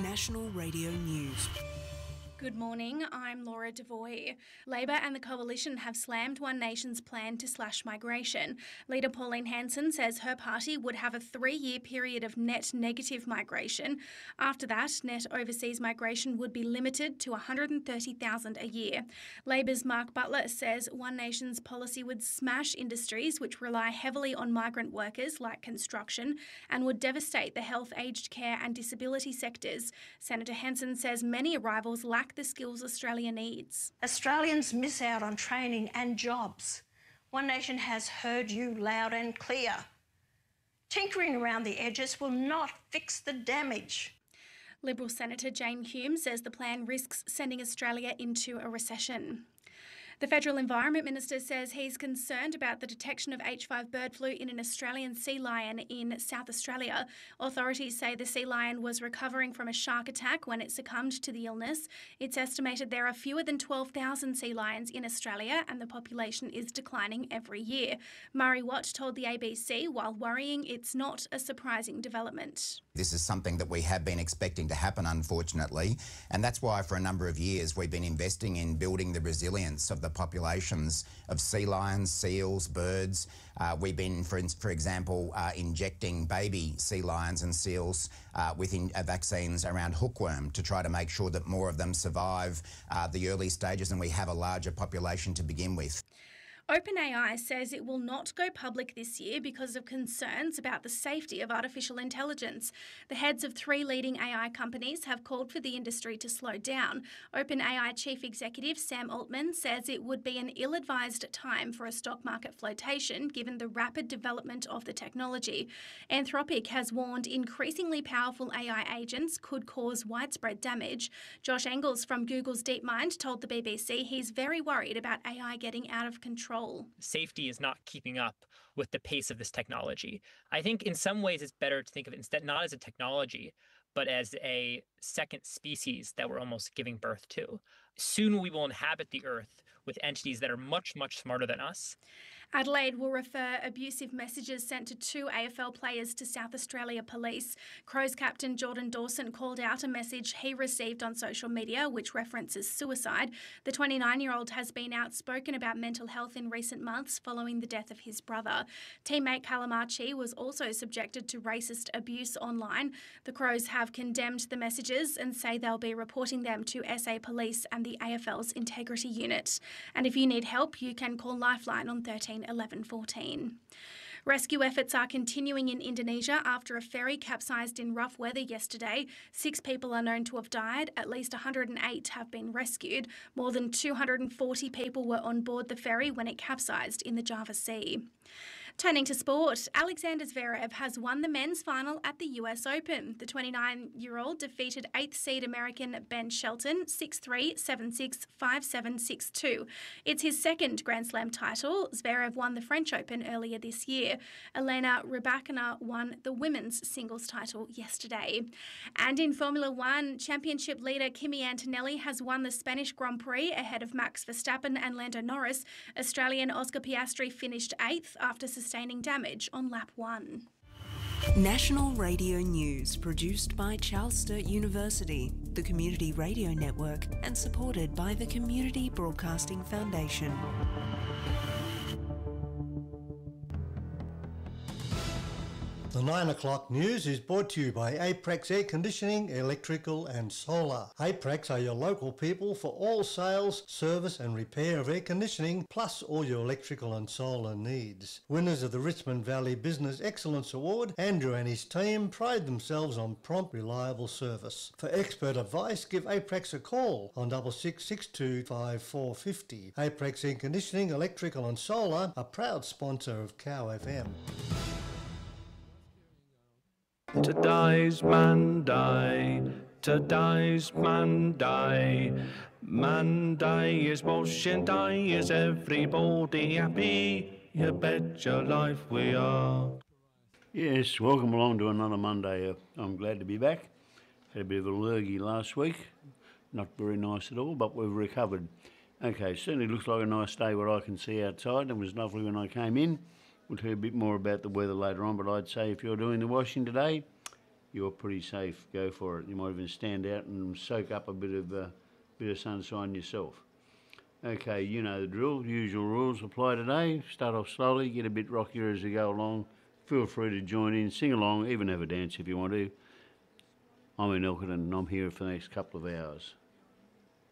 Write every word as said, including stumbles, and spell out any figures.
National Radio News. Good morning, I'm Laura Devoy. Labor and the Coalition have slammed One Nation's plan to slash migration. Leader Pauline Hanson says her party would have a three-year period of net negative migration. After that, net overseas migration would be limited to one hundred thirty thousand a year. Labor's Mark Butler says One Nation's policy would smash industries which rely heavily on migrant workers like construction and would devastate the health, aged care and disability sectors. Senator Hanson says many arrivals lack the skills Australia needs. Australians miss out on training and jobs. One Nation has heard you loud and clear. Tinkering around the edges will not fix the damage. Liberal Senator Jane Hume says the plan risks sending Australia into a recession. The Federal Environment Minister says he's concerned about the detection of H five bird flu in an Australian sea lion in South Australia. Authorities say the sea lion was recovering from a shark attack when it succumbed to the illness. It's estimated there are fewer than twelve thousand sea lions in Australia and the population is declining every year. Murray Watt told the A B C, while worrying, it's not a surprising development. This is something that we have been expecting to happen, unfortunately, and that's why for a number of years we've been investing in building the resilience of the populations of sea lions, seals, birds. Uh, we've been, for, for example, uh, injecting baby sea lions and seals uh, with in, uh, vaccines around hookworm to try to make sure that more of them survive uh, the early stages and we have a larger population to begin with. OpenAI says it will not go public this year because of concerns about the safety of artificial intelligence. The heads of three leading A I companies have called for the industry to slow down. OpenAI Chief Executive Sam Altman says it would be an ill-advised time for a stock market flotation given the rapid development of the technology. Anthropic has warned increasingly powerful A I agents could cause widespread damage. Josh Engels from Google's DeepMind told the B B C he's very worried about A I getting out of control. Safety is not keeping up with the pace of this technology. I think in some ways it's better to think of it instead not as a technology, but as a second species that we're almost giving birth to. Soon we will inhabit the Earth with entities that are much, much smarter than us. Adelaide will refer abusive messages sent to two A F L players to South Australia Police. Crows captain Jordan Dawson called out a message he received on social media which references suicide. The twenty-nine-year-old has been outspoken about mental health in recent months following the death of his brother. Teammate Callum Archie was also subjected to racist abuse online. The Crows have condemned the messages and say they'll be reporting them to S A Police and the A F L's Integrity Unit. And if you need help, you can call Lifeline on thirteen eleven fourteen. Rescue efforts are continuing in Indonesia after a ferry capsized in rough weather yesterday. Six people are known to have died. At least one hundred eight have been rescued. More than two hundred forty people were on board the ferry when it capsized in the Java Sea. Turning to sport, Alexander Zverev has won the men's final at the U S Open. The twenty-nine-year-old defeated eighth seed American Ben Shelton six three, seven six, five seven, six two. It's his second Grand Slam title. Zverev won the French Open earlier this year. Elena Rybakina won the women's singles title yesterday. And in Formula One, championship leader Kimi Antonelli has won the Spanish Grand Prix ahead of Max Verstappen and Lando Norris. Australian Oscar Piastri finished eighth after sustaining damage on lap one. National Radio News, produced by Charles Sturt University, the Community Radio Network, and supported by the Community Broadcasting Foundation. The nine o'clock news is brought to you by Aprex Air Conditioning, Electrical and Solar. Aprex are your local people for all sales, service and repair of air conditioning, plus all your electrical and solar needs. Winners of the Richmond Valley Business Excellence Award, Andrew and his team pride themselves on prompt, reliable service. For expert advice, give Aprex a call on six six six two five four five zero. Aprex Air Conditioning, Electrical and Solar, a proud sponsor of Cow F M. Today's Monday, today's Monday. Monday is washing day, is everybody happy? You bet your life we are. Yes, welcome along to another Monday. Uh, I'm glad to be back. Had a bit of a lurgy last week. Not very nice at all, but we've recovered. Okay, certainly looks like a nice day where I can see outside. It was lovely when I came in. We'll tell you a bit more about the weather later on, but I'd say if you're doing the washing today, you're pretty safe. Go for it. You might even stand out and soak up a bit of uh, bit of sunshine yourself. Okay, you know the drill. Usual rules apply today. Start off slowly, get a bit rockier as you go along. Feel free to join in, sing along, even have a dance if you want to. I'm in Elkerton and I'm here for the next couple of hours.